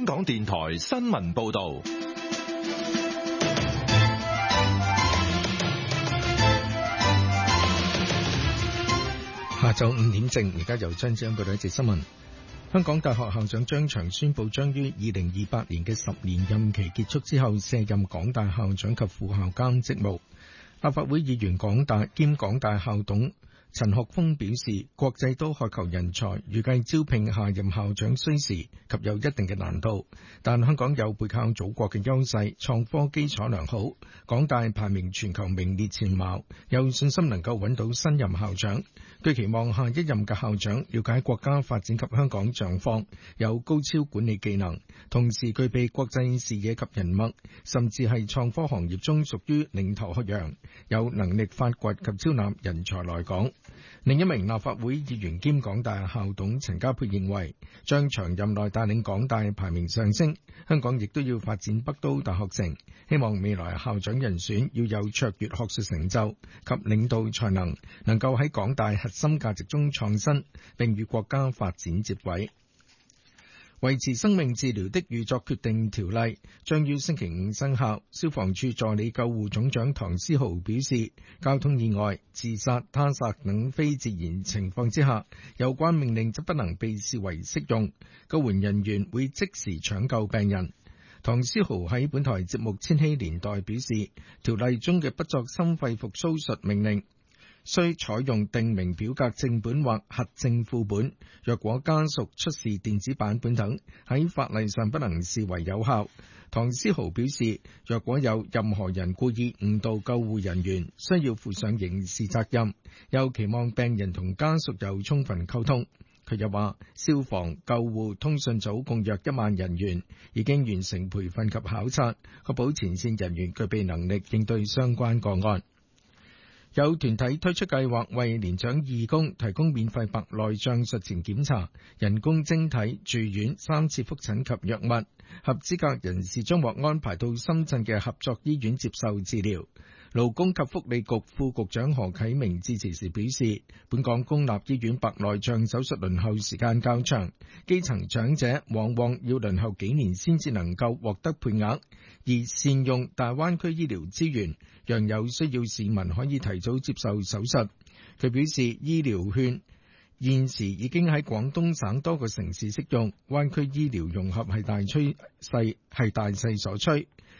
香港電台新聞報道。 下晝5點正，而家由張子恩報道一節新聞。香港大學校長張翔宣布，將於2028年嘅10年任期結束之後，卸任港大校長及副校監職務。立法會議員港大校董陳學鋒表示，國際都渴求人才，預計招聘下任校長需時及有一定嘅難度，但香港有背靠祖國嘅優勢，創科基礎良好，港大排名全球名列前茅，有信心能夠揾到新任校長。據期望下一任嘅校長了解國家發展及香港狀況，有高超管理技能，同時具備國際視野及人脈，甚至係創科行業中屬於領頭羊，有能力發掘及招納人才來港。另一名立法會議員兼港大校董陳家珮認為，張翔任內帶領港大排名上升，香港亦都要發展北都大學城，希望未來校長人選要有卓越學術成就及領導才能，能夠喺港大核心價值中創新，並與國家發展接軌。維持生命治療的預作決定條例將於星期五生效。消防處助理救護總長唐思豪表示，交通意外、自殺、他殺等非自然情況之下，有關命令則不能被視為適用，救援人員會即時搶救病人。唐思豪喺本台節目《千禧年代》表示，條例中嘅不作心肺復甦術命令須採用訂明表格正本或核證副本，若果家屬出示電子版本等，喺法例上不能視為有效。唐思豪表示，若果有任何人故意誤導救護人員，需要負上刑事責任，又期望病人同家屬有充分溝通。佢又話，消防、救護、通訊組共約1萬人員已經完成培訓及考察，確保前線人員具備能力應對相關個案。有團體推出計劃，為年長義工提供免費白內障術前檢查、人工晶體、住院、3次覆診及藥物。合資格人士將獲安排到深圳嘅合作醫院接受治療。勞工及福利局副局長何啟明致辭時表示，本港公立醫院白內障手術輪候時間較長，基層長者往往要輪候幾年先至能夠獲得配額，而善用大灣區醫療資源，讓有需要市民可以提早接受手術。佢表示，醫療券現時已經喺廣東省多個城市適用，灣區醫療融合係大勢所趨。